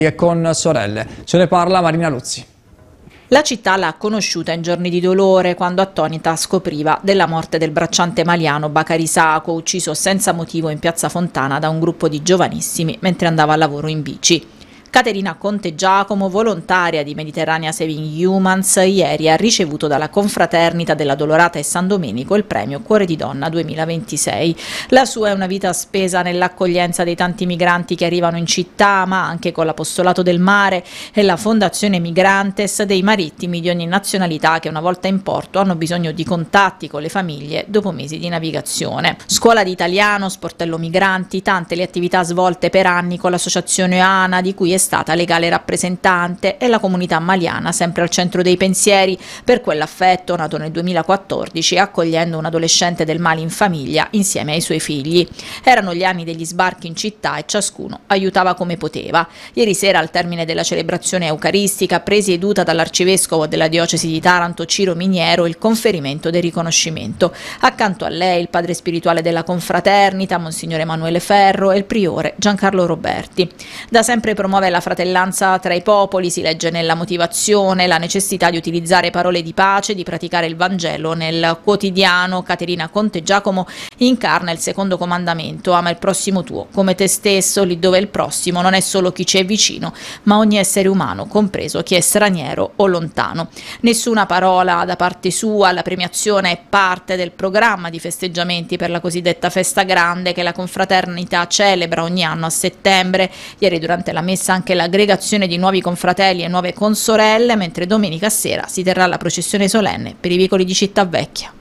e con sorelle. Ce ne parla Marina Luzzi. La città l'ha conosciuta in giorni di dolore quando attonita scopriva della morte del bracciante maliano Bakary Sako, ucciso senza motivo in piazza Fontana da un gruppo di giovanissimi mentre andava a lavoro in bici. Caterina Conte Giacomo, volontaria di Mediterranea Saving Humans, ieri ha ricevuto dalla confraternita della Dolorata e San Domenico il premio Cuore di Donna 2026. La sua è una vita spesa nell'accoglienza dei tanti migranti che arrivano in città, ma anche con l'Apostolato del Mare e la Fondazione Migrantes dei marittimi di ogni nazionalità che una volta in porto hanno bisogno di contatti con le famiglie dopo mesi di navigazione. Scuola di italiano, sportello migranti, tante le attività svolte per anni con l'associazione ANA, di cui è stata legale rappresentante, e la comunità maliana sempre al centro dei pensieri per quell'affetto nato nel 2014 accogliendo un adolescente del Mali in famiglia insieme ai suoi figli. Erano gli anni degli sbarchi in città e ciascuno aiutava come poteva. Ieri sera, al termine della celebrazione eucaristica presieduta dall'arcivescovo della diocesi di Taranto Ciro Miniero, il conferimento del riconoscimento. Accanto a lei il padre spirituale della confraternita Monsignore Emanuele Ferro e il priore Giancarlo Roberti. Da sempre promuove la fratellanza tra i popoli, si legge nella motivazione, la necessità di utilizzare parole di pace, di praticare il Vangelo nel quotidiano. Caterina Conte Giacomo incarna il secondo comandamento: ama il prossimo tuo come te stesso, lì dove il prossimo non è solo chi ci è vicino, ma ogni essere umano, compreso chi è straniero o lontano. Nessuna parola da parte sua. La premiazione è parte del programma di festeggiamenti per la cosiddetta festa grande che la confraternita celebra ogni anno a settembre. Ieri, durante la messa, anche l'aggregazione di nuovi confratelli e nuove consorelle, mentre domenica sera si terrà la processione solenne per i vicoli di Città Vecchia.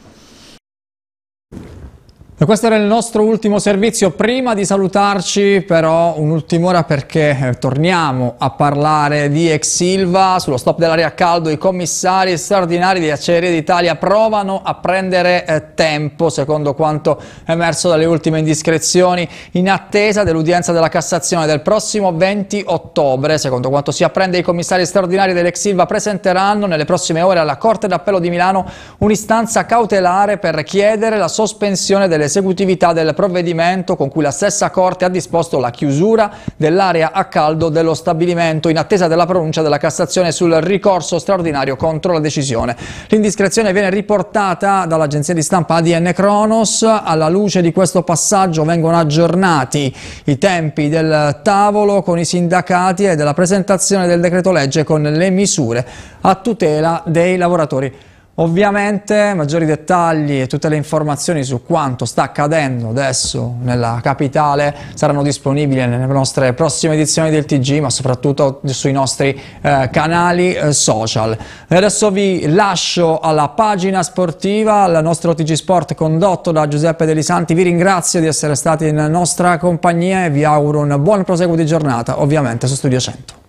E questo era il nostro ultimo servizio. Prima di salutarci però un'ultima ora, perché torniamo a parlare di ex Ilva. Sullo stop dell'aria a caldo i commissari straordinari di Acciaierie d'Italia provano a prendere tempo, secondo quanto emerso dalle ultime indiscrezioni, in attesa dell'udienza della Cassazione del prossimo 20 ottobre. Secondo quanto si apprende, i commissari straordinari dell'ex Ilva presenteranno nelle prossime ore alla Corte d'Appello di Milano un'istanza cautelare per chiedere la sospensione delle esecutività del provvedimento con cui la stessa Corte ha disposto la chiusura dell'area a caldo dello stabilimento, in attesa della pronuncia della Cassazione sul ricorso straordinario contro la decisione. L'indiscrezione viene riportata dall'agenzia di stampa ADN Kronos. Alla luce di questo passaggio vengono aggiornati i tempi del tavolo con i sindacati e della presentazione del decreto legge con le misure a tutela dei lavoratori. Ovviamente maggiori dettagli e tutte le informazioni su quanto sta accadendo adesso nella capitale saranno disponibili nelle nostre prossime edizioni del TG, ma soprattutto sui nostri canali social. E adesso vi lascio alla pagina sportiva, al nostro TG Sport condotto da Giuseppe Delisanti. Vi ringrazio di essere stati in nostra compagnia e vi auguro un buon proseguo di giornata, ovviamente su Studio 100.